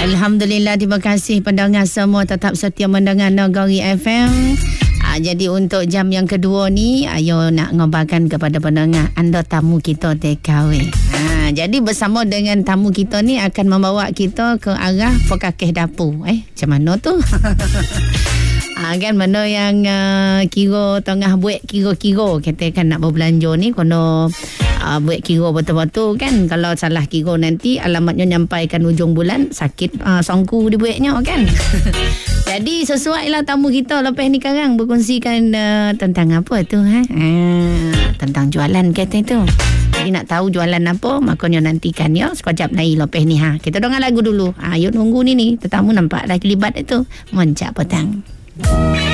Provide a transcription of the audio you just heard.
Alhamdulillah, terima kasih pendengar semua tetap setia mendengar Nagari FM. Jadi untuk jam yang kedua ni, ayo nak ngobarkan kepada pendengar, anda tamu kita TKW. Jadi bersama dengan tamu kita ni akan membawa kita ke arah perkakis dapur. Macam mana tu? Kan mana yang kira tengah buat kira-kira, katakan nak berbelanja ni, kena buat kira betul-betul kan. Kalau salah kira nanti alamatnya nyampaikan ujung bulan, sakit songku dibuatnya kan. Jadi sesuai lah tamu kita lepas ni sekarang berkongsikan tentang apa tu tentang jualan kata tu. Jadi nak tahu jualan apa, makanya nantikan ya sekejap lagi lepas ni. Kita dengar lagu dulu. Yuk nunggu ni tetamu nampak dah kelibat itu. Moncak petang.